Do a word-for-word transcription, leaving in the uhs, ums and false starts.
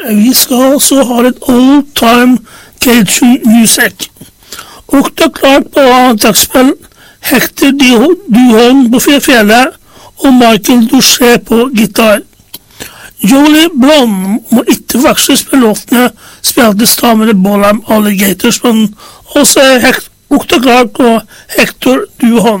vi skal også ha litt old time Cajun music. Octa Clark på dragspill, Hector Duholm på fjellet og Michael Douchet på gitar. Jolie Blond må ikke faktisk spille låtene spilte sammen med Bolam Alligators, men også Octa Clark og Hector Duholm.